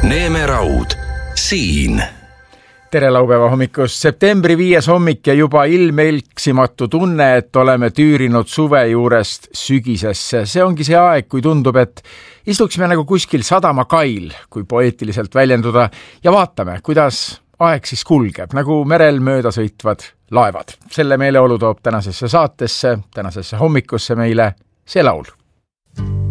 Neeme Raud, siin. Tere laupäeva hommikust. Septembri 5. hommik ja juba ilmeeksimatu tunne, et oleme tüürinud suve juurest sügisesse. See ongi see aeg, kui tundub, et istuksime nagu kuskil sadamakail, kui poeetiliselt väljenduda, ja vaatame, kuidas aeg siis kulgeb, nagu merel mööda sõitvad laevad. Selle meeleolu toob tänasesse saatesse, tänasesse hommikusse meile see laul.